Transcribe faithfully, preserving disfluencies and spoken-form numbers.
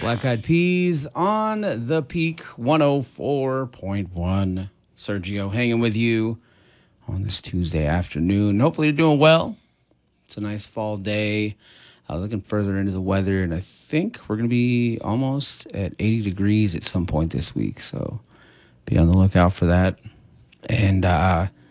Black Eyed Peas on the Peak one oh four point one. Sergio hanging with you on this Tuesday afternoon. Hopefully, you're doing well. It's a nice fall day. I was looking further into the weather, and I think we're going to be almost at eighty degrees at some point this week. So be on the lookout for that. And uh,